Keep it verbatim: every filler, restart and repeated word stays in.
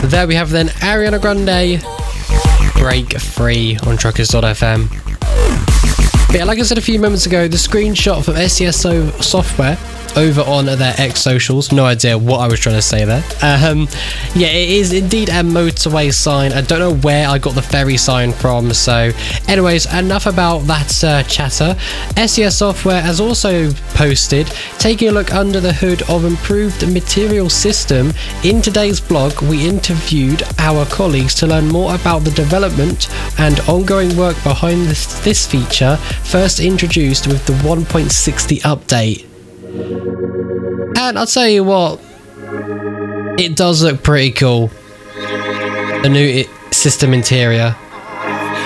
There we have then Ariana Grande, Break Free on Truckers dot f m. But yeah, like I said a few moments ago, the screenshot from S E S O Software over on their X socials. No idea what I was trying to say there. Um, yeah, it is indeed a motorway sign. I don't know where I got the ferry sign from. So anyways, enough about that uh, chatter. S E S Software has also posted, taking a look under the hood of improved material system. In today's blog, we interviewed our colleagues to learn more about the development and ongoing work behind this, this feature, first introduced with the one point sixty update. And I'll tell you what, it does look pretty cool. The new system interior.